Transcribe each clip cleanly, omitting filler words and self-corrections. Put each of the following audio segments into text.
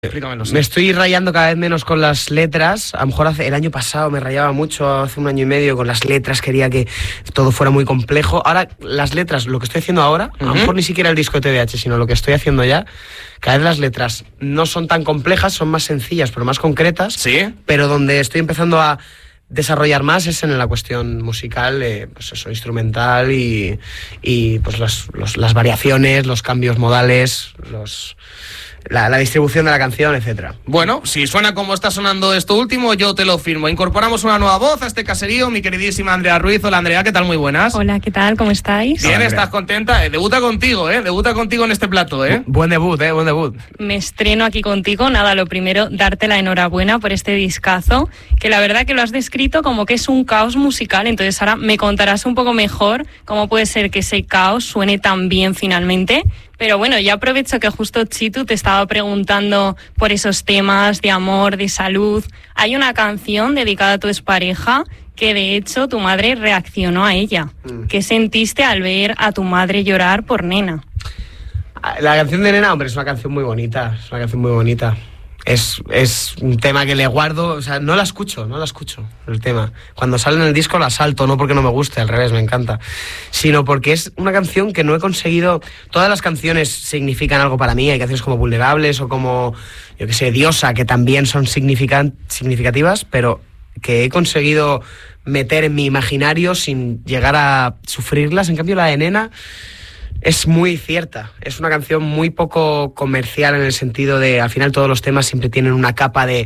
Explícamelo. Me estoy rayando cada vez menos con las letras. A lo mejor el año pasado me rayaba mucho, hace un año y medio, con las letras. Quería que todo fuera muy complejo. Ahora, las letras, lo que estoy haciendo ahora, a lo mejor ni siquiera el disco de TDH, sino lo que estoy haciendo ya, cada vez las letras no son tan complejas, son más sencillas, pero más concretas. ¿Sí? Pero donde estoy empezando a desarrollar más es en la cuestión musical, pues eso, instrumental y pues las variaciones, los cambios modales, la distribución de la canción, etcétera. Bueno, si suena como está sonando esto último, yo te lo firmo. Incorporamos una nueva voz a este caserío, mi queridísima Andrea Ruiz. Hola, Andrea, ¿qué tal? Muy buenas. Hola, ¿qué tal? ¿Cómo estáis? Bien, Hola, ¿estás contenta? Debuta contigo, Debuta contigo en este plato, Buen debut, buen debut. Me estreno aquí contigo. Nada, lo primero, darte la enhorabuena por este discazo, que la verdad que lo has descrito como que es un caos musical. Entonces ahora me contarás un poco mejor cómo puede ser que ese caos suene tan bien finalmente. Pero bueno, ya aprovecho que justo Chitu te estaba preguntando por esos temas de amor, de salud. Hay una canción dedicada a tu expareja que de hecho tu madre reaccionó a ella. ¿Qué sentiste al ver a tu madre llorar por Nena? La canción de Nena, hombre, es una canción muy bonita. Es una canción muy bonita. Es un tema que le guardo, o sea, no la escucho el tema. Cuando sale en el disco la salto, no porque no me guste, al revés, me encanta, sino porque es una canción que no he conseguido. Todas las canciones significan algo para mí, hay canciones como Vulnerables o como, yo qué sé, Diosa, que también son significativas, pero que he conseguido meter en mi imaginario sin llegar a sufrirlas. En cambio la de Nena es muy cierta, es una canción muy poco comercial en el sentido de, al final todos los temas siempre tienen una capa de,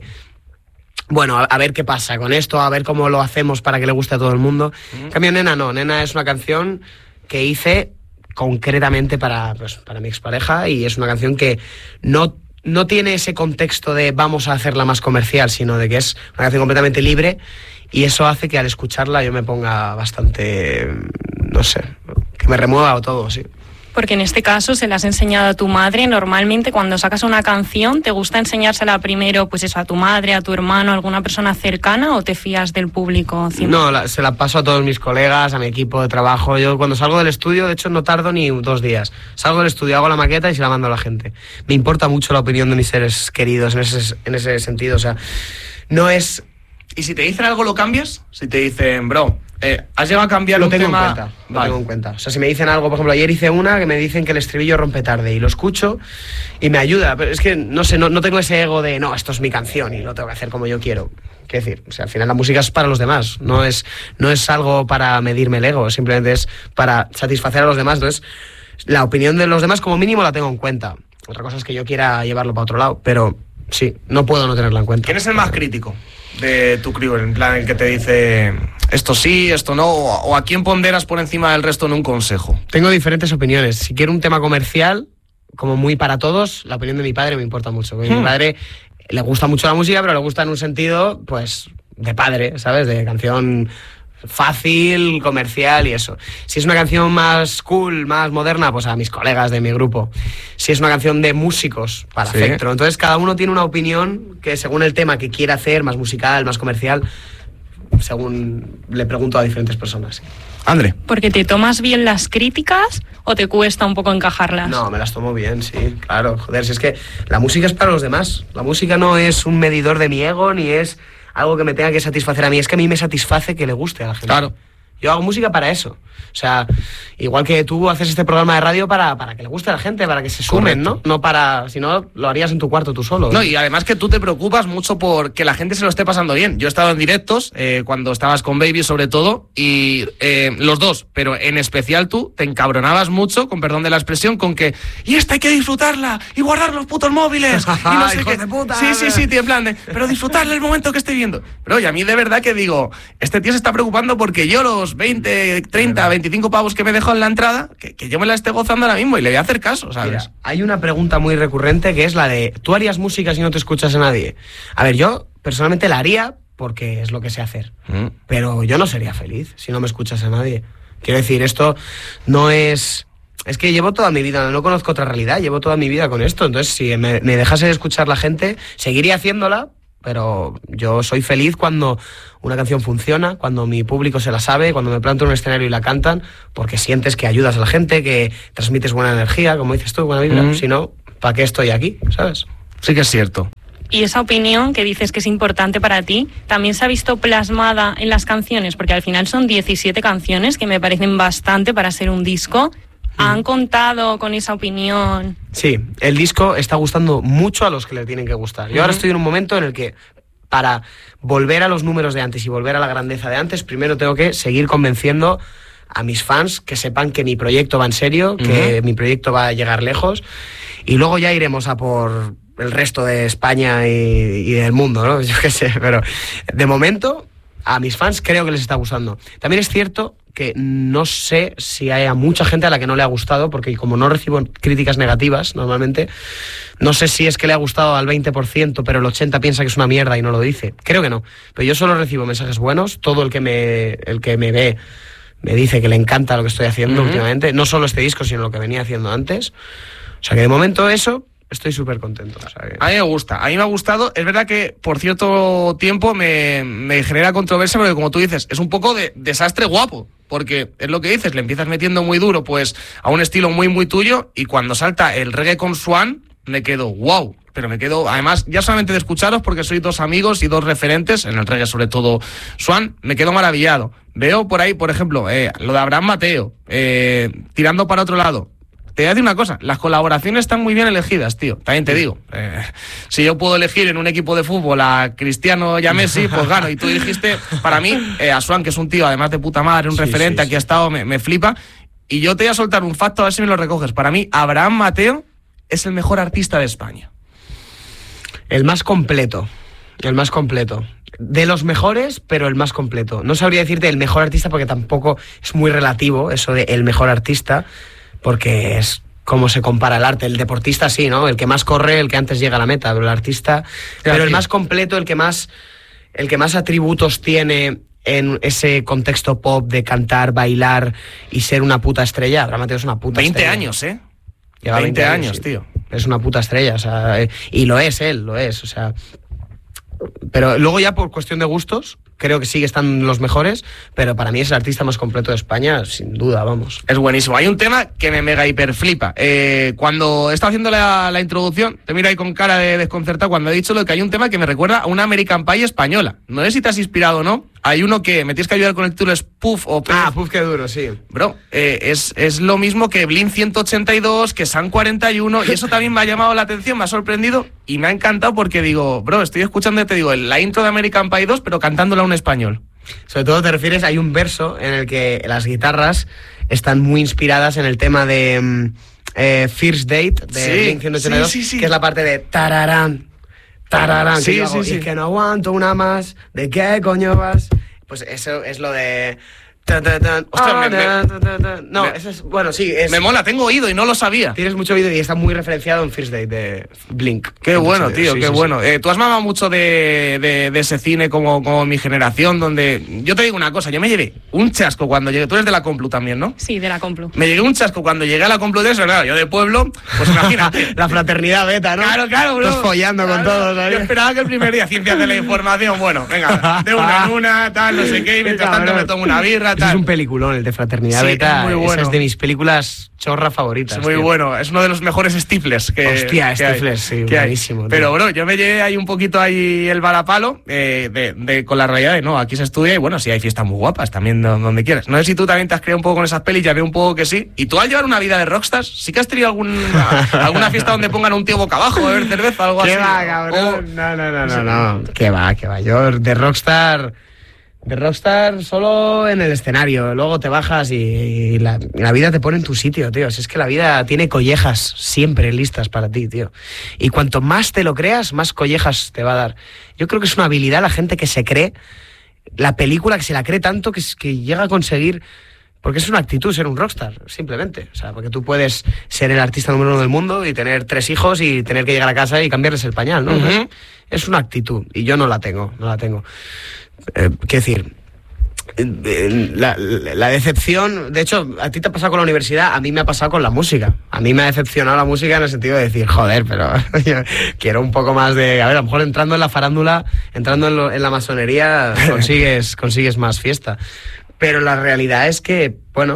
bueno, a ver qué pasa con esto, a ver cómo lo hacemos para que le guste a todo el mundo. En cambio Nena no, Nena es una canción que hice concretamente para mi expareja, y es una canción que no tiene ese contexto de vamos a hacerla más comercial, sino de que es una canción completamente libre, y eso hace que al escucharla yo me ponga bastante, no sé, que me remueva o todo, sí. Porque en este caso se la has enseñado a tu madre. Normalmente cuando sacas una canción, ¿te gusta enseñársela primero, pues eso, a tu madre, a tu hermano, a alguna persona cercana, o te fías del público? No, se la paso a todos mis colegas, a mi equipo de trabajo. Yo cuando salgo del estudio, de hecho no tardo ni 2 días. Salgo del estudio, hago la maqueta y se la mando a la gente. Me importa mucho la opinión de mis seres queridos en ese sentido, o sea, no es... ¿Y si te dicen algo, lo cambias? Si te dicen, bro, ¿has llegado a cambiar un tema? Lo tengo en cuenta. O sea, si me dicen algo, por ejemplo, ayer hice una que me dicen que el estribillo rompe tarde, y lo escucho y me ayuda, pero es que, no sé, no tengo ese ego de, no, esto es mi canción y lo tengo que hacer como yo quiero. Quiero decir, o sea, al final la música es para los demás, no es algo para medirme el ego, simplemente es para satisfacer a los demás. Entonces, la opinión de los demás como mínimo la tengo en cuenta. Otra cosa es que yo quiera llevarlo para otro lado, pero sí, no puedo no tenerla en cuenta. ¿Quién es el más crítico de tu crew? En plan, el que te dice esto sí, esto no, o a quién ponderas por encima del resto en un consejo. Tengo diferentes opiniones. Si quiero un tema comercial, como muy para todos, la opinión de mi padre me importa mucho. Mi padre le gusta mucho la música, pero le gusta en un sentido, pues, de padre, ¿sabes? De canción fácil, comercial y eso. Si es una canción más cool, más moderna, pues a mis colegas de mi grupo. Si es una canción de músicos, para Spectro. Entonces cada uno tiene una opinión que según el tema que quiera hacer, más musical, más comercial, según le pregunto a diferentes personas. André. ¿Porque te tomas bien las críticas o te cuesta un poco encajarlas? No, me las tomo bien, sí, claro. Joder, si es que la música es para los demás. La música no es un medidor de mi ego, ni es algo que me tenga que satisfacer a mí. Es que a mí me satisface que le guste a la gente. Claro. Yo hago música para eso. O sea, igual que tú haces este programa de radio para que le guste a la gente, para que se sumen, ¿no? No para... Si no, lo harías en tu cuarto tú solo. No, y además que tú te preocupas mucho por que la gente se lo esté pasando bien. Yo he estado en directos, cuando estabas con Baby sobre todo, y los dos, pero en especial tú, te encabronabas mucho, con perdón de la expresión, con que y esta hay que disfrutarla, y guardar los putos móviles, y no sé qué. De puta, sí, tío, en plan de, pero disfrutarle el momento que estoy viendo. Pero oye, a mí de verdad que digo, este tío se está preocupando porque yo los 20, 30, 25 pavos que me dejó en la entrada, que yo me la esté gozando ahora mismo y le voy a hacer caso, ¿sabes? Mira, hay una pregunta muy recurrente que es la de, ¿tú harías música si no te escuchas a nadie? A ver, yo personalmente la haría porque es lo que sé hacer, pero yo no sería feliz si no me escuchas a nadie. Quiero decir, esto no es... Es que llevo toda mi vida, no conozco otra realidad, llevo toda mi vida con esto, entonces si me dejase de escuchar la gente, seguiría haciéndola, pero yo soy feliz cuando una canción funciona, cuando mi público se la sabe, cuando me planto en un escenario y la cantan, porque sientes que ayudas a la gente, que transmites buena energía, como dices tú, buena vibra. Si no, ¿para qué estoy aquí? ¿Sabes? Sí que es cierto. Y esa opinión que dices que es importante para ti, ¿también se ha visto plasmada en las canciones? Porque al final son 17 canciones, que me parecen bastante para ser un disco. ¿Han contado con esa opinión? Sí, el disco está gustando mucho a los que le tienen que gustar. Yo ahora estoy en un momento en el que, para volver a los números de antes y volver a la grandeza de antes, primero tengo que seguir convenciendo a mis fans que sepan que mi proyecto va en serio, que mi proyecto va a llegar lejos, y luego ya iremos a por el resto de España y del mundo, ¿no? Yo qué sé, pero de momento a mis fans creo que les está gustando. También es cierto que no sé si hay a mucha gente a la que no le ha gustado, porque como no recibo críticas negativas normalmente, no sé si es que le ha gustado al 20%, pero el 80% piensa que es una mierda y no lo dice. Creo que no, pero yo solo recibo mensajes buenos. Todo el que me ve me dice que le encanta lo que estoy haciendo últimamente, no solo este disco, sino lo que venía haciendo antes. O sea que de momento eso, estoy súper contento. O sea que... A mí me gusta, a mí me ha gustado. Es verdad que por cierto tiempo me genera controversia, porque como tú dices, es un poco de desastre guapo, porque es lo que dices, le empiezas metiendo muy duro pues a un estilo muy muy tuyo, y cuando salta el reggae con Swan me quedo wow. Pero me quedo, además, ya solamente de escucharos, porque sois dos amigos y dos referentes, en el reggae sobre todo Swan, me quedo maravillado. Veo por ahí, por ejemplo, lo de Abraham Mateo, tirando para otro lado. Te voy a decir una cosa, las colaboraciones están muy bien elegidas, tío. También te digo, si yo puedo elegir en un equipo de fútbol a Cristiano y a Messi, pues gano. Y tú dijiste, para mí, a Swan, que es un tío, además de puta madre, un referente, aquí ha estado, me flipa. Y yo te voy a soltar un facto, a ver si me lo recoges. Para mí, Abraham Mateo es el mejor artista de España. El más completo. De los mejores, pero el más completo. No sabría decirte el mejor artista, porque tampoco es muy relativo eso de el mejor artista, porque es como se compara el arte. El deportista sí, ¿no? El que más corre, el que antes llega a la meta, pero el artista... Pero el más completo, el que más atributos tiene en ese contexto pop de cantar, bailar y ser una puta estrella. Abraham Mateo es una puta 20 estrella. años, ¿eh? Lleva 20 años, sí. Tío. Es una puta estrella, o sea, y lo es, o sea... Pero luego ya por cuestión de gustos, creo que sí que están los mejores, pero para mí es el artista más completo de España, sin duda, vamos. Es buenísimo. Hay un tema que me mega hiper flipa. Cuando estaba haciendo la introducción, te miro ahí con cara de desconcertado cuando he dicho lo que hay un tema que me recuerda a una American Pie española. No sé si te has inspirado o no. Hay uno que me tienes que ayudar con el título, es Puff o Puff. Ah, Puff, qué duro, sí. Bro, es lo mismo que Blink 182, que San 41, y eso también me ha llamado la atención, me ha sorprendido y me ha encantado, porque digo, bro, estoy escuchando, te digo, la intro de American Pie 2, pero cantándola a un español. Sobre todo te refieres, hay un verso en el que las guitarras están muy inspiradas en el tema de First Date de Blink 182, sí. que es la parte de tararán, tararán, Sí, que yo hago, sí. y es que no aguanto una más, ¿de qué coño vas? Pues eso es lo de... No, eso es... Bueno, sí, es... Me mola, tengo oído y no lo sabía. Tienes mucho vídeo y está muy referenciado en First Date de Blink. Qué bueno, tío, sí, qué sí, bueno. sí. Tú has mamado mucho de ese cine como mi generación, donde... Yo te digo una cosa, yo me llevé un chasco cuando llegué... Tú eres de la Complu también, ¿no? Sí, de la Complu. Me llegué un chasco cuando llegué a la Complutense, claro, yo de pueblo, pues imagínate. La fraternidad beta, ¿no? Claro, bro. Estás follando con todos, ¿sabes? Yo esperaba que el primer día, ciencias de la información, bueno, venga, de una en una, tal, no sé qué, y mientras tanto me tomo una birra, Ese tal. es un peliculón, el de Fraternidad Sí, Beta. es muy bueno. Esa es de mis películas chorra favoritas. Es muy tío. bueno, es uno de los mejores Stiflers que Hostia, que Stiflers, hay, sí, que hay. buenísimo, tío. Pero, bro, yo me llevé ahí un poquito ahí el varapalo con la realidad de, no, aquí se estudia y, bueno, sí hay fiestas muy guapas también donde quieras. No sé si tú también te has creado un poco con esas pelis, ya veo un poco que sí. Y tú, al llevar una vida de rockstars, ¿sí que has tenido alguna fiesta donde pongan a un tío boca abajo a beber cerveza, algo así? ¿Qué va, cabrón? No. ¿Qué va? Yo de rockstar solo en el escenario. Luego te bajas y la vida te pone en tu sitio, tío. Si es que la vida tiene collejas siempre listas para ti, tío. Y cuanto más te lo creas, más collejas te va a dar. Yo creo que es una habilidad la gente que se cree la película, que se la cree tanto que llega a conseguir... Porque es una actitud ser un rockstar, simplemente. O sea, porque tú puedes ser el artista número 1 del mundo y tener 3 hijos y tener que llegar a casa y cambiarles el pañal, ¿no? Uh-huh. Es una actitud y yo no la tengo. Quiero decir, la decepción... De hecho, a ti te ha pasado con la universidad, a mí me ha pasado con la música. A mí me ha decepcionado la música en el sentido de decir, joder, pero yo quiero un poco más de... A ver, a lo mejor entrando en la farándula, entrando en la masonería, consigues más fiesta. Pero la realidad es que, bueno,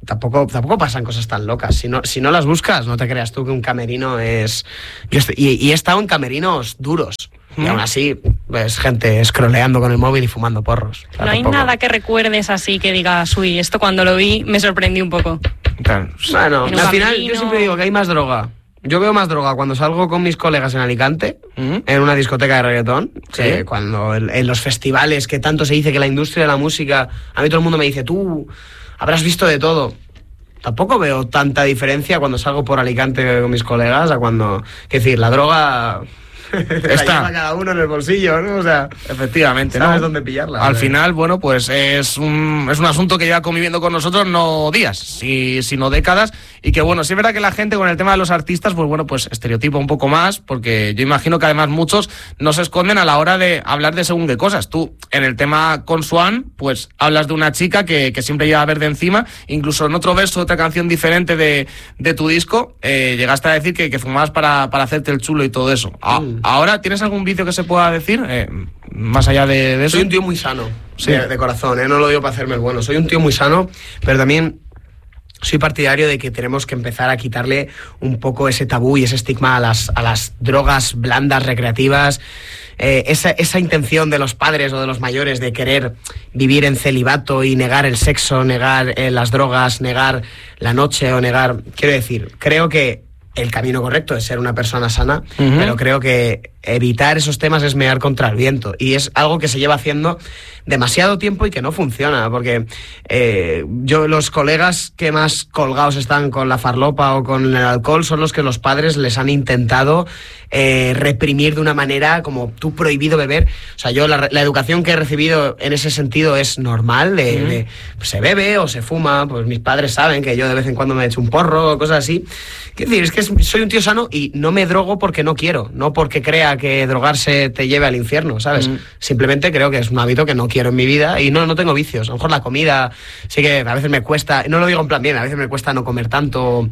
tampoco pasan cosas tan locas. Si no las buscas, no te creas tú que un camerino es... Y he estado en camerinos duros. Y aún así, pues gente scrolleando con el móvil y fumando porros. No hay nada que recuerdes así que digas, uy, esto cuando lo vi me sorprendí un poco. Claro. Bueno, al final yo siempre digo que hay más droga. Yo veo más droga cuando salgo con mis colegas en Alicante, en una discoteca de reggaetón, que cuando en los festivales que tanto se dice que la industria de la música, a mí todo el mundo me dice, tú habrás visto de todo. Tampoco veo tanta diferencia cuando salgo por Alicante con mis colegas a cuando... Es decir, la droga... Está cada uno en el bolsillo, ¿no? O sea, efectivamente, sabes ¿no? dónde pillarla. Al final, bueno, pues es un asunto que lleva conviviendo con nosotros no días, sino décadas, y que bueno, sí es verdad que la gente con el tema de los artistas, pues bueno, pues estereotipa un poco más, porque yo imagino que además muchos no se esconden a la hora de hablar de según qué cosas. Tú, en el tema con Swan, pues hablas de una chica que siempre lleva verde encima, incluso en otro verso, otra canción diferente de tu disco, llegaste a decir que fumabas para hacerte el chulo y todo eso. Ahora, ¿tienes algún vicio que se pueda decir? Más allá de eso. Soy un tío muy sano, sí, de corazón, no lo digo para hacerme el bueno. Soy un tío muy sano, pero también soy partidario de que tenemos que empezar a quitarle un poco ese tabú y ese estigma a las drogas blandas, recreativas. Esa intención de los padres o de los mayores de querer vivir en celibato y negar el sexo, negar las drogas, negar la noche o negar... Quiero decir, creo que el camino correcto es ser una persona sana, pero creo que evitar esos temas es mear contra el viento, y es algo que se lleva haciendo demasiado tiempo y que no funciona, porque los colegas que más colgados están con la farlopa o con el alcohol son los que los padres les han intentado reprimir de una manera como tú prohibido beber. O sea, yo la educación que he recibido en ese sentido es normal, pues se bebe o se fuma, pues mis padres saben que yo de vez en cuando me echo un porro o cosas así. Quiero decir, es que soy un tío sano y no me drogo porque no quiero, no porque crea que drogarse te lleve al infierno, ¿sabes? Simplemente creo que es un hábito que no quiero en mi vida y no tengo vicios. A lo mejor la comida sí que a veces me cuesta, no lo digo en plan bien, a veces me cuesta no comer tanto...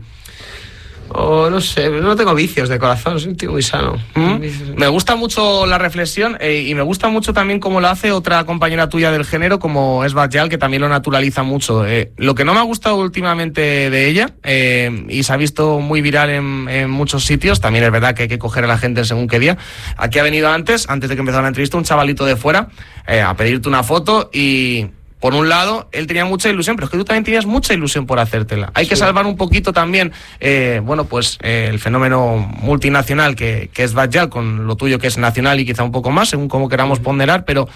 O no sé, no tengo vicios de corazón, soy un tío muy sano. Me gusta mucho la reflexión y me gusta mucho también cómo lo hace otra compañera tuya del género, como es Batjal, que también lo naturaliza mucho. Lo que no me ha gustado últimamente de ella, y se ha visto muy viral en muchos sitios, también es verdad que hay que coger a la gente según qué día. Aquí ha venido antes de que empezara la entrevista, un chavalito de fuera a pedirte una foto y... Por un lado, él tenía mucha ilusión, pero es que tú también tenías mucha ilusión por hacértela. Hay que salvar un poquito también, el fenómeno multinacional que es Batjal, con lo tuyo que es nacional y quizá un poco más, según cómo queramos ponderar, pero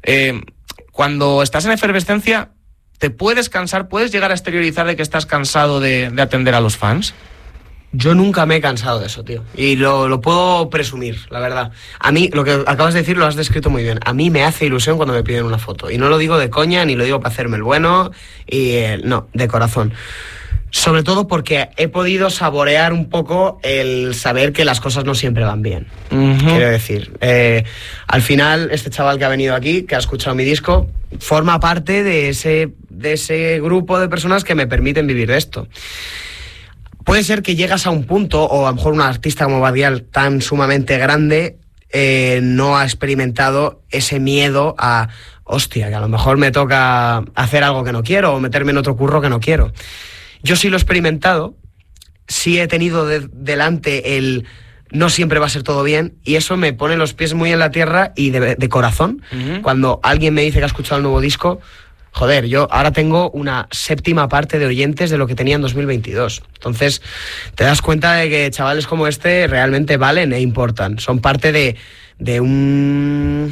cuando estás en efervescencia, ¿te puedes cansar? ¿Puedes llegar a exteriorizar de que estás cansado de atender a los fans? Yo nunca me he cansado de eso, tío. Y lo puedo presumir, la verdad. A mí, lo que acabas de decir lo has descrito muy bien. A mí me hace ilusión cuando me piden una foto. Y no lo digo de coña, ni lo digo para hacerme el bueno. No, de corazón. Sobre todo porque he podido saborear un poco el saber que las cosas no siempre van bien. Quiero decir, al final, este chaval que ha venido aquí, que ha escuchado mi disco, forma parte de ese grupo de personas que me permiten vivir de esto. Puede ser que llegas a un punto, o a lo mejor un artista como Batjal tan sumamente grande no ha experimentado ese miedo a, hostia, que a lo mejor me toca hacer algo que no quiero o meterme en otro curro que no quiero. Yo sí lo he experimentado, sí he tenido delante el no siempre va a ser todo bien, y eso me pone los pies muy en la tierra y de corazón. Cuando alguien me dice que ha escuchado el nuevo disco... Joder, yo ahora tengo una 7ª parte de oyentes de lo que tenía en 2022. Entonces, te das cuenta de que chavales como este realmente valen e importan. Son parte de un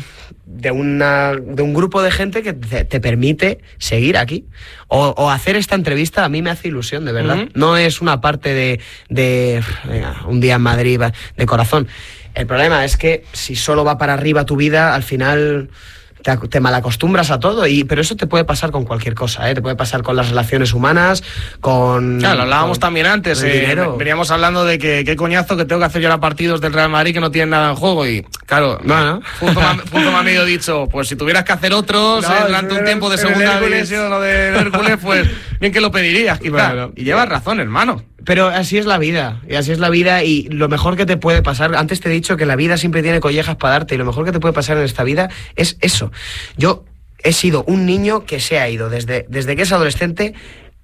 grupo de gente que te permite seguir aquí. O hacer esta entrevista a mí me hace ilusión, de verdad. No es una parte de venga, un día en Madrid de corazón. El problema es que si solo va para arriba tu vida, al final... Te malacostumbras a todo, pero eso te puede pasar con cualquier cosa, te puede pasar con las relaciones humanas, con... Claro, lo hablábamos también antes, veníamos hablando de que qué coñazo que tengo que hacer yo ahora partidos del Real Madrid que no tienen nada en juego, y claro, punto me ha medio dicho, pues si tuvieras que hacer otros durante un tiempo de segunda división o de Hércules, pues bien que lo pedirías, quizá. Claro. Y llevas razón, hermano. Pero así es la vida, y lo mejor que te puede pasar, antes te he dicho que la vida siempre tiene collejas para darte, y lo mejor que te puede pasar en esta vida es eso. Yo he sido un niño que se ha ido desde que es adolescente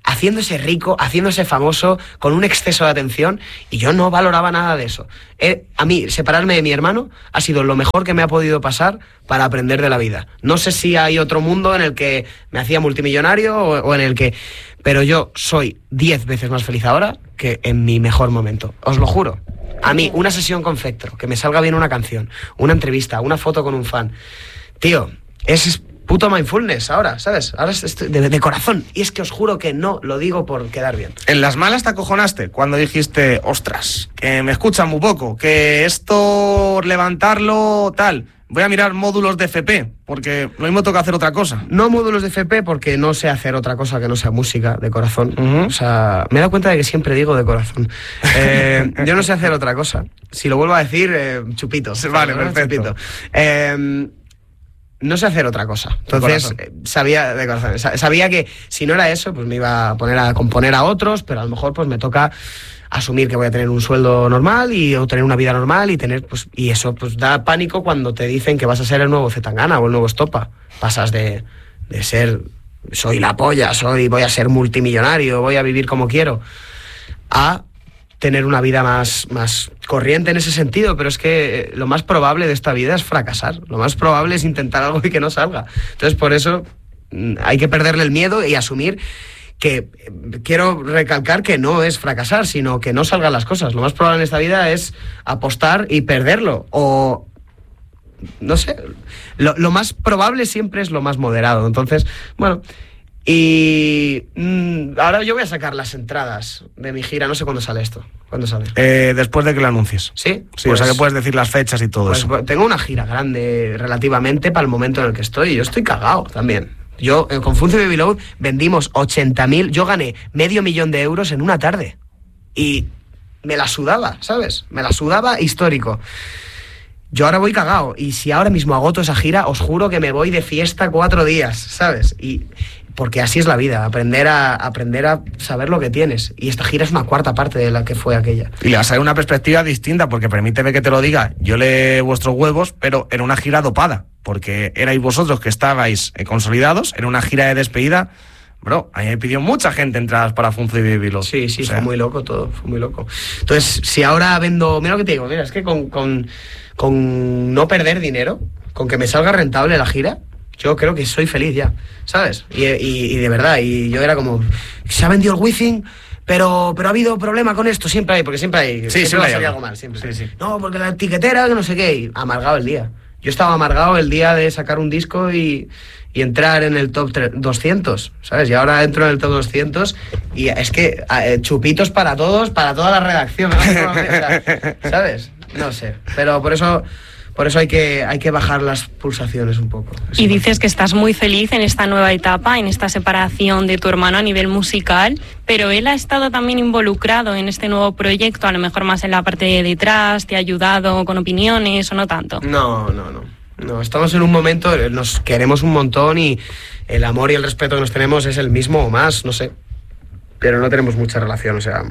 haciéndose rico, haciéndose famoso, con un exceso de atención, y yo no valoraba nada de eso. A mí, separarme de mi hermano ha sido lo mejor que me ha podido pasar para aprender de la vida. No sé si hay otro mundo en el que me hacía multimillonario o en el que... Pero yo soy 10 veces más feliz ahora que en mi mejor momento. Os lo juro. A mí, una sesión con Fectro, que me salga bien una canción, una entrevista, una foto con un fan. Tío, es puto mindfulness ahora, ¿sabes? Ahora es de corazón. Y es que os juro que no lo digo por quedar bien. En las malas te acojonaste cuando dijiste, ostras, que me escuchan muy poco, que esto, levantarlo, tal... Voy a mirar módulos de FP, porque lo mismo toca hacer otra cosa. No módulos de FP porque no sé hacer otra cosa que no sea música de corazón. Uh-huh. O sea, me he dado cuenta de que siempre digo de corazón. Yo no sé hacer otra cosa. Si lo vuelvo a decir, chupito. Vale, perfecto. Chupito. No sé hacer otra cosa. Entonces, sabía de corazón. Sabía que si no era eso, pues me iba a poner a componer a otros, pero a lo mejor pues me toca asumir que voy a tener un sueldo normal o tener una vida normal y tener, pues, y eso pues da pánico cuando te dicen que vas a ser el nuevo Zetangana o el nuevo Estopa. Pasas de ser soy la polla, voy a ser multimillonario, voy a vivir como quiero, a tener una vida más corriente en ese sentido, pero es que lo más probable de esta vida es fracasar, lo más probable es intentar algo y que no salga. Entonces por eso hay que perderle el miedo y asumir que quiero recalcar que no es fracasar, sino que no salgan las cosas. Lo más probable en esta vida es apostar y perderlo, o no sé, lo más probable siempre es lo más moderado. Entonces, bueno, y ahora yo voy a sacar las entradas de mi gira, no sé cuándo sale esto. ¿Cuándo sale? Después de que lo anuncies. ¿Sí? Sí, pues, o sea que puedes decir las fechas y todo eso. Tengo una gira grande relativamente para el momento en el que estoy, y yo estoy cagado también. Yo, con Funce Baby Load, vendimos 80.000, yo gané $500.000 euros en una tarde. Y me la sudaba, ¿sabes? Me la sudaba histórico. Yo ahora voy cagado, y si ahora mismo agoto esa gira, os juro que me voy de fiesta 4 días, ¿sabes? Y porque así es la vida, aprender a saber lo que tienes. Y esta gira es una cuarta parte de la que fue aquella. Y le vas a dar una perspectiva distinta, porque permíteme que te lo diga, yo le vuestros huevos, pero en una gira dopada, porque erais vosotros que estabais consolidados, en una gira de despedida. Bro, a mí me pidió mucha gente entradas para Funzo y Baby Load. Sí, o sea, fue muy loco todo, fue muy loco. Entonces, si ahora vendo... Mira lo que te digo, mira, es que con no perder dinero, con que me salga rentable la gira, yo creo que soy feliz ya, ¿sabes? Y de verdad, y yo era como... Se ha vendido el Wizzing, pero ha habido problema con esto, siempre hay, porque siempre hay... Sí, siempre hay algo mal, siempre. Sí. No, porque la etiquetera, que no sé qué, y amargado el día. Yo estaba amargado el día de sacar un disco y entrar en el top 200, ¿sabes? Y ahora entro en el top 200 y es que chupitos para todos, para toda la redacción, ¿no? O sea, ¿sabes? No sé, pero por eso hay que bajar las pulsaciones un poco. Y dices que estás muy feliz en esta nueva etapa, en esta separación de tu hermano a nivel musical, pero él ha estado también involucrado en este nuevo proyecto, a lo mejor más en la parte de detrás, te ha ayudado con opiniones o no tanto. No, estamos en un momento, nos queremos un montón y el amor y el respeto que nos tenemos es el mismo o más, no sé. Pero no tenemos mucha relación, o sea,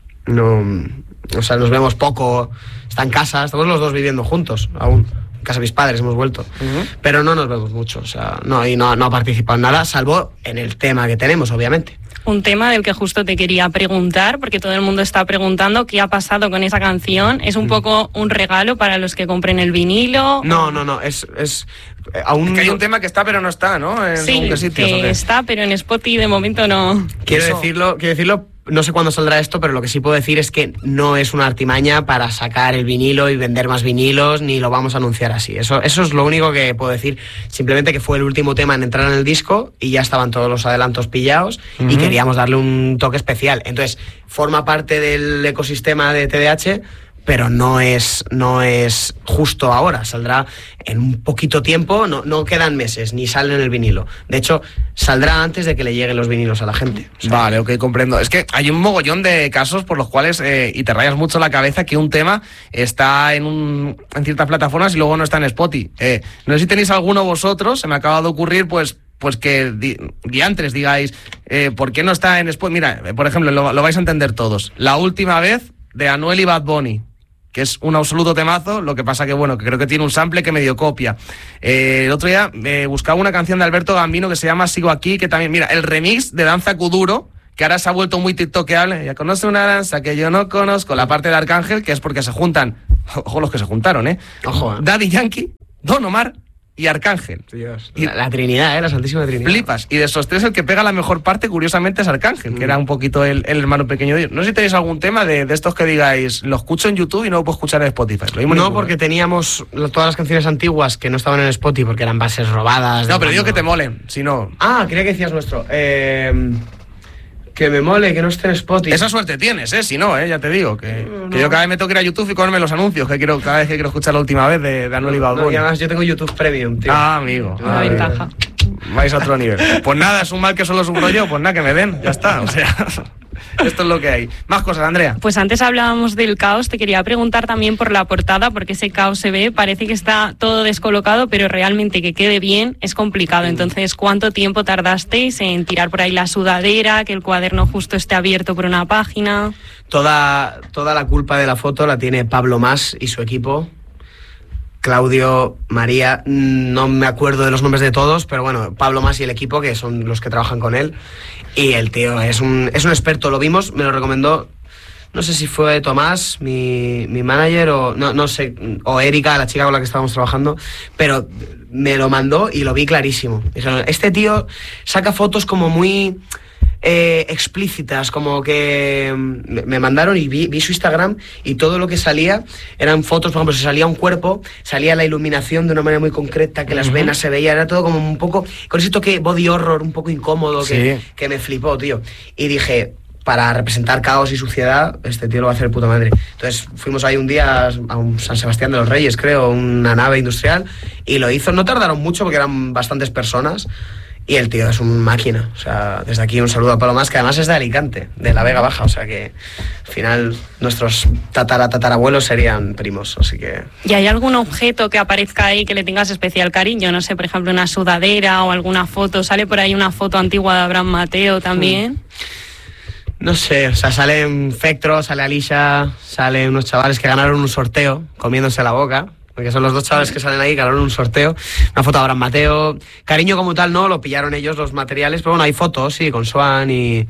nos vemos poco, está en casa, estamos los dos viviendo juntos aún. En casa de mis padres hemos vuelto, pero no nos vemos mucho, o sea, no ha participado en nada, salvo en el tema que tenemos, obviamente. Un tema del que justo te quería preguntar, porque todo el mundo está preguntando qué ha pasado con esa canción. ¿Es un poco un regalo para los que compren el vinilo? No, es aún... Es que hay un tema que está pero no está, ¿no? En sí, sitios, que está, pero en Spotify de momento no. Quiero decirlo, no sé cuándo saldrá esto, pero lo que sí puedo decir es que no es una artimaña para sacar el vinilo y vender más vinilos, ni lo vamos a anunciar así. Eso es lo único que puedo decir. Simplemente que fue el último tema en entrar en el disco y ya estaban todos los adelantos pillados y queríamos darle un toque especial. Entonces, forma parte del ecosistema de TDH, pero no es justo ahora, saldrá en un poquito tiempo, no quedan meses, ni sale en el vinilo. De hecho, saldrá antes de que le lleguen los vinilos a la gente. O sea, vale, ok, comprendo. Es que hay un mogollón de casos por los cuales, y te rayas mucho la cabeza, que un tema está en ciertas plataformas y luego no está en Spotify. No sé si tenéis alguno vosotros, se me acaba de ocurrir, pues que diantres digáis, ¿por qué no está en Spotify? Mira, por ejemplo, lo vais a entender todos. La última vez de Anuel y Bad Bunny, que es un absoluto temazo, lo que pasa que, bueno, que creo que tiene un sample que medio copia. El otro día buscaba una canción de Alberto Gambino que se llama Sigo Aquí, que también, mira, el remix de Danza Kuduro, que ahora se ha vuelto muy tiktokeable. Ya conoce una danza que yo no conozco, la parte de Arcángel, que es porque se juntan, ojo los que se juntaron, Ojo, Daddy Yankee, Don Omar y Arcángel. Dios. La Trinidad, la Santísima Trinidad. Flipas. Y de esos tres el que pega la mejor parte, curiosamente, es Arcángel, que era un poquito el hermano pequeño de ellos. No sé si tenéis algún tema de estos que digáis, lo escucho en YouTube y no lo puedo escuchar en Spotify. No, porque teníamos todas las canciones antiguas que no estaban en Spotify porque eran bases robadas. No, pero digo que te molen, si no... Ah, creía que decías nuestro. Que me mole, que no esté en Spotify. Esa suerte tienes, si no, ya te digo. Que yo cada vez me tengo que ir a YouTube y comerme los anuncios, cada vez que quiero escuchar la última vez de Anuel y Bad Bunny. Y además yo tengo YouTube Premium, tío. Ah, amigo. Una ventaja. Vais a otro nivel. Pues nada, es un mal que solo sufro yo, pues nada, que me den, ya está, o sea... Esto es lo que hay. Más cosas, Andrea. Pues antes hablábamos del caos. Te quería preguntar también por la portada, porque ese caos se ve, parece que está todo descolocado, pero realmente que quede bien es complicado. Entonces, ¿cuánto tiempo tardasteis en tirar por ahí la sudadera, que el cuaderno justo esté abierto por una página? Toda la culpa de la foto la tiene Pablo Mas y su equipo. Claudio, María, no me acuerdo de los nombres de todos, pero bueno, Pablo Mas y el equipo, que son los que trabajan con él. Y el tío es un experto, lo vimos, me lo recomendó, no sé si fue Tomás, mi manager, o no sé, o Erika, la chica con la que estábamos trabajando, pero me lo mandó y lo vi clarísimo. Dijeron, este tío saca fotos como muy... explícitas, como que me mandaron y vi su Instagram y todo lo que salía eran fotos, por ejemplo, si salía un cuerpo, salía la iluminación de una manera muy concreta, que las venas se veían, era todo como un poco, con ese toque body horror un poco incómodo, sí, que me flipó, tío. Y dije, para representar caos y suciedad, este tío lo va a hacer de puta madre. Entonces fuimos ahí un día a un San Sebastián de los Reyes, creo, una nave industrial, y lo hizo. No tardaron mucho porque eran bastantes personas. Y el tío es una máquina. O sea, desde aquí un saludo a Pablo Mas, que además es de Alicante, de la Vega Baja. O sea que al final nuestros tatarabuelos serían primos. Así que... ¿Y hay algún objeto que aparezca ahí que le tengas especial cariño? No sé, por ejemplo, una sudadera o alguna foto. ¿Sale por ahí una foto antigua de Abraham Mateo también? No sé, o sea, sale un Fectro, sale Alicia, sale unos chavales que ganaron un sorteo comiéndose la boca. Porque son los dos chavales que salen ahí, ganaron un sorteo. Una foto de Abraham Mateo. Cariño como tal no, lo pillaron ellos los materiales. Pero bueno, hay fotos, sí, con Swan y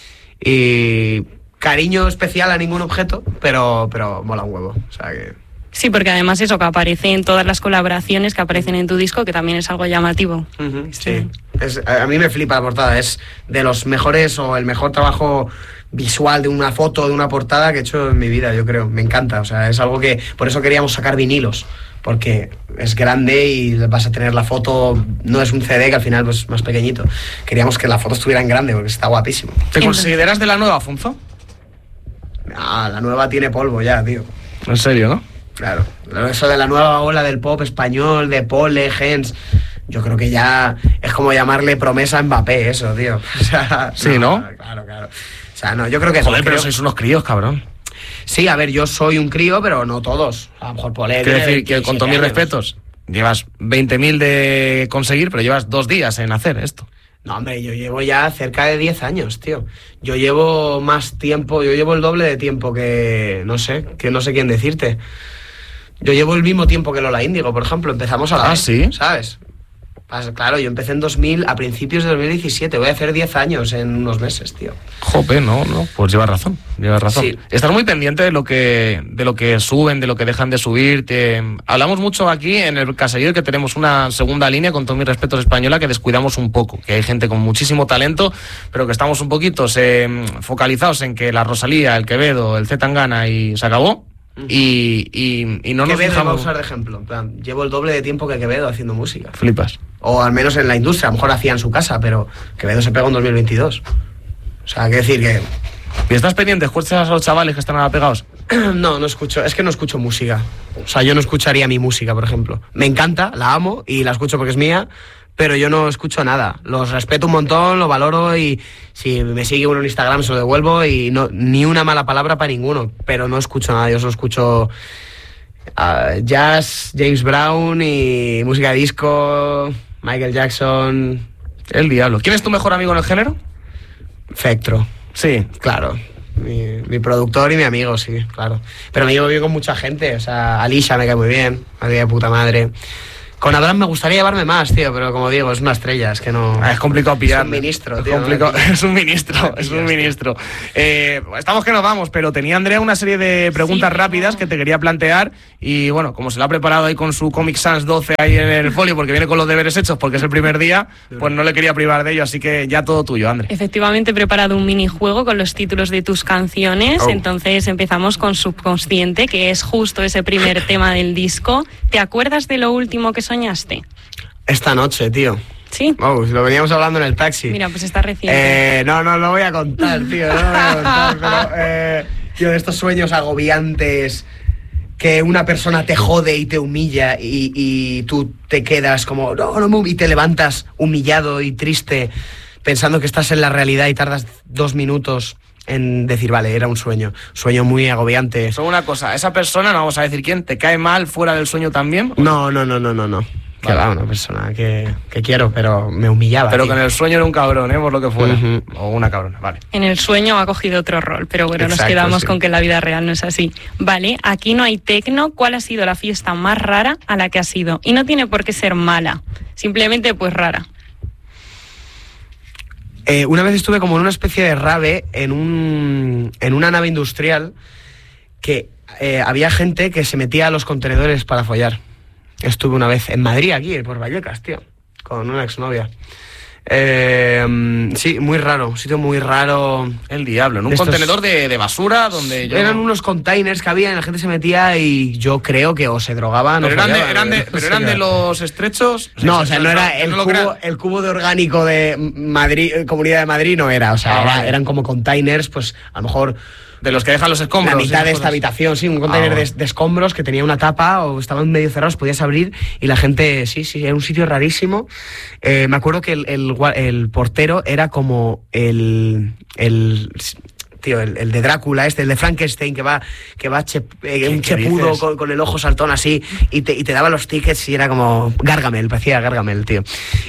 cariño especial a ningún objeto, pero mola un huevo. O sea que... Sí, porque además eso que aparece en todas las colaboraciones que aparecen en tu disco, que también es algo llamativo. Sí. A mí me flipa la portada. Es de los mejores o el mejor trabajo visual de una foto, de una portada que he hecho en mi vida, yo creo. Me encanta. O sea, es algo que... Por eso queríamos sacar vinilos. Porque es grande y vas a tener la foto, no es un CD que al final es más pequeñito. Queríamos que la foto estuviera en grande porque está guapísimo. ¿Te consideras de la nueva, Afonso? Ah, la nueva tiene polvo ya, tío. ¿En serio, no? Claro, eso de la nueva ola del pop español, de Pole, Gens, yo creo que ya es como llamarle promesa a Mbappé, eso, tío. O sea, sí, ¿no? Claro. O sea, no, yo creo que... Joder, pero sois unos críos, cabrón. Sí, a ver, yo soy un crío, pero no todos. A lo mejor Pole... Quiero decir que con todos mis respetos, llevas 20.000 de conseguir, pero llevas 2 días en hacer esto. No, hombre, yo llevo ya cerca de 10 años, tío. Yo llevo más tiempo, yo llevo el doble de tiempo que no sé quién decirte. Yo llevo el mismo tiempo que Lola Índigo, por ejemplo. Empezamos a la vez, ¿sí? ¿Sabes? Claro, yo empecé en 2000, a principios de 2017. Voy a hacer 10 años en unos meses, tío. Jope, no, pues llevas razón. Sí. Estás muy pendiente de lo que suben, de lo que dejan de subir. Hablamos mucho aquí en el Caserío que tenemos una segunda línea, con todos mis respetos, española, que descuidamos un poco. Que hay gente con muchísimo talento, pero que estamos un poquito focalizados en que la Rosalía, el Quevedo, el Zetangana y se acabó. Y no nos Quevedo fijamos... va a usar de ejemplo. En plan, llevo el doble de tiempo que Quevedo haciendo música. Flipas. O al menos en la industria. A lo mejor hacía en su casa, pero Quevedo se pegó en 2022. O sea, hay que decir que... ¿Y estás pendiente? ¿Escuchas a los chavales que están ahora pegados? No escucho. Es que no escucho música. O sea, yo no escucharía mi música, por ejemplo. Me encanta, la amo y la escucho porque es mía, pero yo no escucho nada. Los respeto un montón, lo valoro y si me sigue uno en Instagram se lo devuelvo y ni una mala palabra para ninguno, pero no escucho nada. Yo solo escucho jazz, James Brown y música de disco, Michael Jackson. El diablo. ¿Quién es tu mejor amigo en el género? Fectro. Sí. Claro. Mi productor y mi amigo, sí, claro. Pero me llevo bien con mucha gente. O sea, Alicia me cae muy bien, madre de puta madre. Con Abraham me gustaría llevarme más, tío, pero como digo, es una estrella, es que no... Es complicado pillar. Es un ministro, tío. Es un ministro. Estamos que nos vamos, pero tenía Andrea una serie de preguntas rápidas que te quería plantear y bueno, como se lo ha preparado ahí con su Comic Sans 12 ahí en el folio, porque viene con los deberes hechos, porque es el primer día, pues no le quería privar de ello, así que ya todo tuyo, Andrea. Efectivamente he preparado un minijuego con los títulos de tus canciones, entonces empezamos con Subconsciente, que es justo ese primer tema del disco. ¿Te acuerdas de lo último que soñaste? Esta noche, tío. ¿Sí? Lo veníamos hablando en el taxi. Mira, pues está reciente. No lo voy a contar, tío. No lo voy a contar, pero... tío, de estos sueños agobiantes que una persona te jode y te humilla y tú te quedas como... y te levantas humillado y triste pensando que estás en la realidad y tardas 2 minutos en decir, vale, era un sueño muy agobiante. Solo una cosa, esa persona, no vamos a decir quién, ¿te cae mal fuera del sueño también? No. Que va, una persona que quiero, pero me humillaba. Pero tío. que en el sueño era un cabrón, por lo que fuera. O una cabrona, vale. En el sueño ha cogido otro rol, pero bueno, Exacto, nos quedamos sí. con que en la vida real no es así. Vale, aquí no hay tecno. ¿Cuál ha sido la fiesta más rara a la que has ido? Y no tiene por qué ser mala, simplemente pues rara. Una vez estuve como en una especie de rave en una nave industrial que había gente que se metía a los contenedores para follar. Estuve una vez en Madrid, aquí, por Vallecas, tío, con una exnovia. Sí, muy raro, un sitio muy raro. El diablo, en un contenedor de basura donde yo... Eran unos containers que había y la gente se metía y yo creo que o se drogaban pero o eran de los estrechos. No, o sea, no era el cubo de orgánico de Madrid, Comunidad de Madrid no era, o sea, eran como containers, pues a lo mejor... De los que dejan los escombros. La mitad de esta habitación, sí, un container de escombros que tenía una tapa o estaban medio cerrados, podías abrir y la gente, sí, era un sitio rarísimo. Me acuerdo que el portero era como el de Drácula, el de Frankenstein, que va un chepudo con el ojo saltón así y te daba los tickets y era como Gargamel, parecía Gargamel, tío.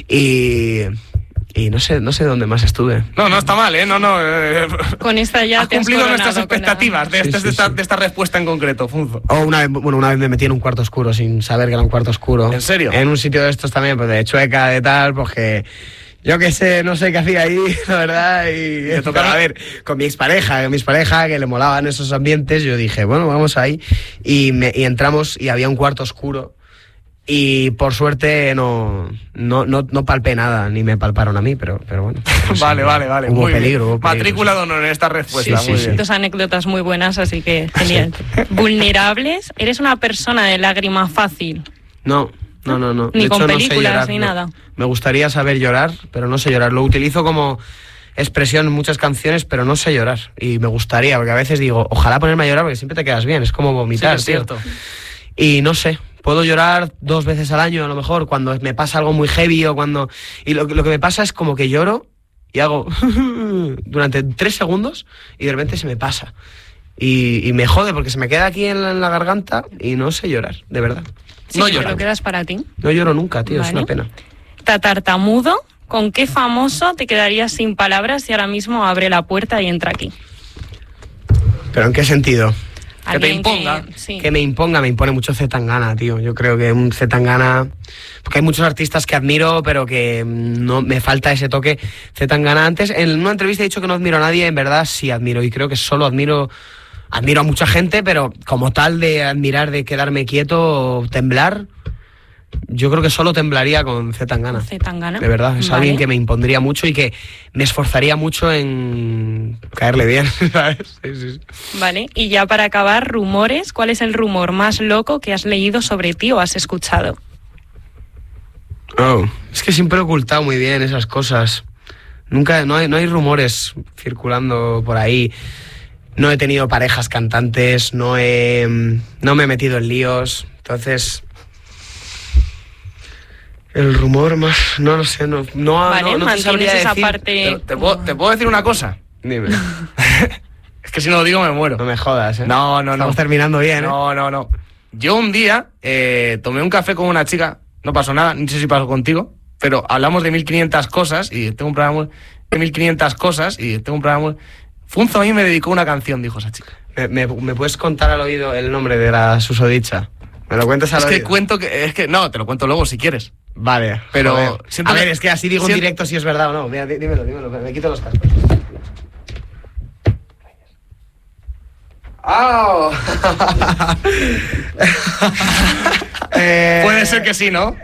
Y no sé dónde más estuve. No está mal, ¿eh? Con esta ya has cumplido nuestras expectativas de esta respuesta en concreto, Funzo. Una vez me metí en un cuarto oscuro sin saber que era un cuarto oscuro. ¿En serio? En un sitio de estos también, pues de Chueca, de tal, porque... Yo qué sé, no sé qué hacía ahí, la verdad, y me tocaba ver con mi expareja, que le molaban esos ambientes, yo dije, bueno, vamos ahí, y entramos y había un cuarto oscuro. Y por suerte no palpé nada, ni me palparon a mí, pero bueno. Pues vale. Hubo peligro. Matrícula de honor en esta respuesta. Sí. Dos anécdotas muy buenas, así que genial. ¿Vulnerables? ¿Eres una persona de lágrima fácil? No. Ni de con hecho, películas, no sé llorar, ni nada. Me gustaría saber llorar, pero no sé llorar. Lo utilizo como expresión en muchas canciones, pero no sé llorar. Y me gustaría, porque a veces digo, ojalá ponerme a llorar, porque siempre te quedas bien. Es como vomitar, sí, es tío. cierto. Y no sé. Puedo llorar 2 veces al año, a lo mejor, cuando me pasa algo muy heavy o cuando... Y lo que me pasa es como que lloro y hago durante 3 segundos y de repente se me pasa. Y me jode porque se me queda aquí en la garganta y no sé llorar, de verdad. Sí, no lloro. lloro. ¿Lo quedas para ti? No lloro nunca, tío, Vale. es una pena. Tartamudo, ¿con qué famoso te quedarías sin palabras y ahora mismo abre la puerta y entra aquí? ¿Pero en qué sentido? Que te Alguien imponga. sí. Que me impone mucho Zetangana, tío. Yo creo que un Zetangana... Porque hay muchos artistas que admiro, pero que no me falta ese toque. Zetangana, antes, en una entrevista he dicho que no admiro a nadie, en verdad sí admiro. Y creo que solo admiro a mucha gente, pero como tal de admirar, de quedarme quieto o temblar... Yo creo que solo temblaría con Zetangana. De verdad, es alguien que me impondría mucho y que me esforzaría mucho en caerle bien, ¿sabes? Sí. Vale, y ya para acabar, rumores. ¿Cuál es el rumor más loco que has leído sobre ti o has escuchado? Es que siempre he ocultado muy bien esas cosas. Nunca, no hay rumores circulando por ahí. No he tenido parejas cantantes, no me he metido en líos. Entonces... El rumor más... No lo sé, no te sabría esa decir. parte... ¿Te puedo decir una cosa? Dime. Es que si no lo digo me muero. No me jodas, ¿eh? No. Estamos terminando bien, ¿eh? No. Yo un día tomé un café con una chica, no pasó nada, no sé si pasó contigo, pero hablamos de 1500 cosas y tengo un programa de 1500 cosas y tengo un programa... Funzo a mí me dedicó una canción, dijo esa chica. ¿Me puedes contar al oído el nombre de la susodicha? Me lo cuentas al oído. Es que no, te lo cuento luego si quieres. Vale, pero a ver, es que así digo en directo si es verdad o no. Mira, dímelo, me quito los cascos. Puede ser que sí, ¿no?